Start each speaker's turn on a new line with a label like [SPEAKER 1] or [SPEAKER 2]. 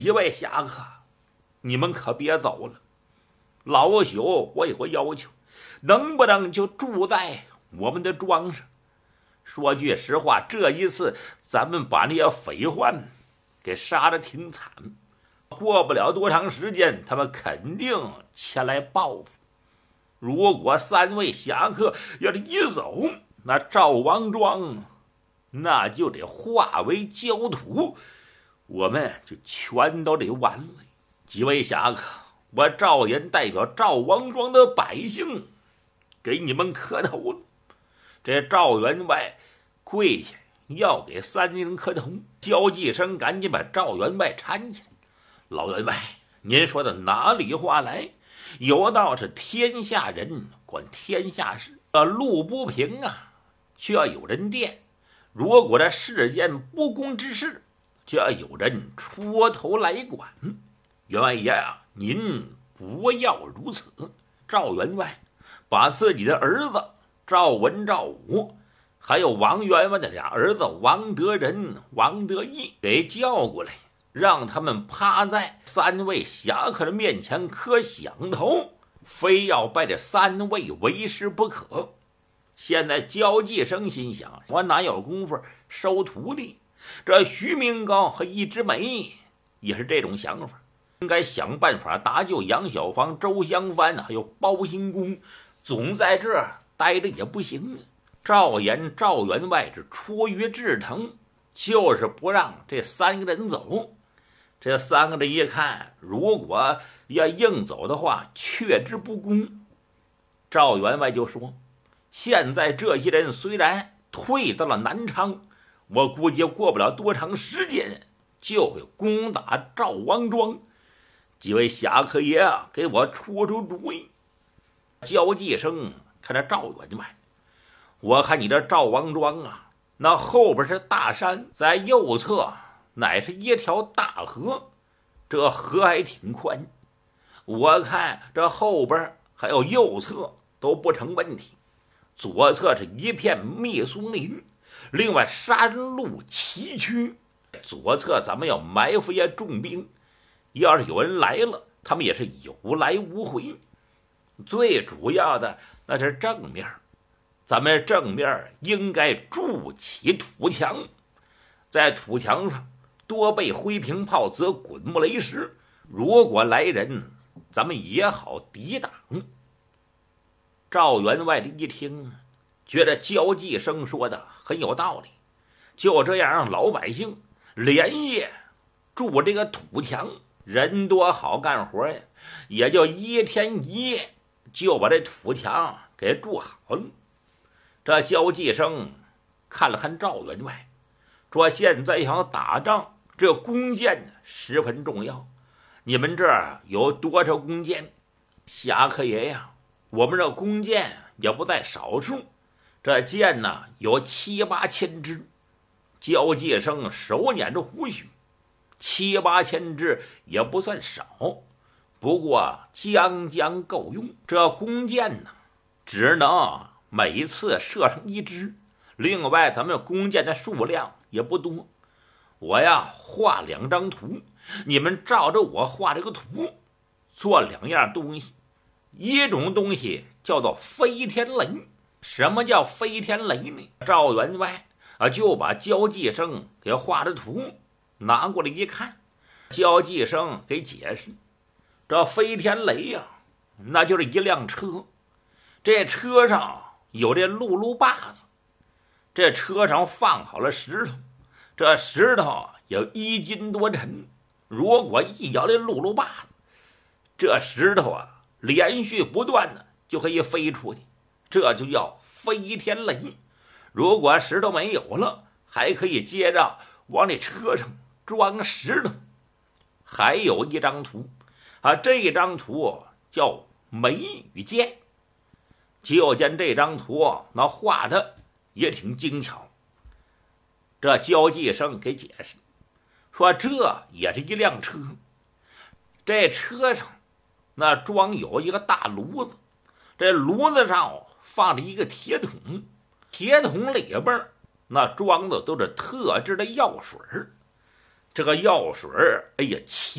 [SPEAKER 1] 一位侠客，你们可别走了，老朽我有个要求，能不能就住在我们的庄上？说句实话，这一次咱们把那些匪患给杀得挺惨，过不了多长时间，他们肯定前来报复。如果三位侠客要是一走，那赵王庄那就得化为焦土，我们就全都得完了。几位侠客，我赵岩代表赵王庄的百姓给你们磕头了。这赵员外跪下要给三人磕头，焦继生赶紧把赵员外搀起来。老员外，您说的哪里话来？有道是天下人管天下事，路不平啊，就要有人垫。如果这世间不公之事，就要有人出头来管。员外爷啊，您不要如此。赵员外把自己的儿子赵文、赵武，还有王员外的俩儿子王德仁、王德义给叫过来，让他们趴在三位侠客的面前磕响头，非要拜这三位为师不可。现在焦继生心想，我哪有功夫收徒弟？这徐明高和易之梅也是这种想法，应该想办法搭救杨小芳、周香帆还有包兴公，总在这儿待着也不行。赵岩、赵员外是出于至诚，就是不让这三个人走。这三个人一看，如果要硬走的话，却之不恭。赵员外就说，现在这些人虽然退到了南昌，我估计过不了多长时间就会攻打赵王庄。几位侠客爷啊，给我出出主意。焦继生看着赵员外，我看你这赵王庄啊，那后边是大山，在右侧乃是一条大河，这河还挺宽，我看这后边还有右侧都不成问题。左侧是一片密松林，另外山路崎岖，左侧咱们要埋伏些重兵，要是有人来了，他们也是有来无回。最主要的那是正面，咱们正面应该筑起土墙，在土墙上多备灰瓶炮则滚木雷石，如果来人，咱们也好抵挡。赵员外的一听，觉得焦继生说的很有道理，就这样让老百姓连夜筑这个土墙，人多好干活呀，也就一天一夜就把这土墙给筑好了。这焦继生看了看赵员外，说现在要打仗，这弓箭十分重要，你们这儿有多少弓箭？侠客爷呀，我们这弓箭也不在少数，这箭呢有7、8千支。焦继生手捻着胡须，7、8千支也不算少，不过将将够用。这弓箭呢，只能每次射上1支，另外咱们弓箭的数量也不多。我呀画2张图，你们照着我画这个图做2样东西。一种东西叫做飞天雷。什么叫飞天雷呢？赵员外就把焦继生给画的图拿过来一看，焦继生给解释，这飞天雷呀，那就是一辆车，这车上有这辘轳把子，这车上放好了石头，这石头有1斤多沉，如果一摇这辘轳把子，这石头连续不断的就可以飞出去，这就叫飞天雷。如果石头没有了，还可以接着往这车上装石头。还有一张图这张图叫梅雨箭，就见这张图那画的也挺精巧。这焦继生给解释说，这也是一辆车，这车上那装有一个大炉子，这炉子上放着一个铁桶，铁桶里边那装的都是特制的药水， 这个药水哎呀，奇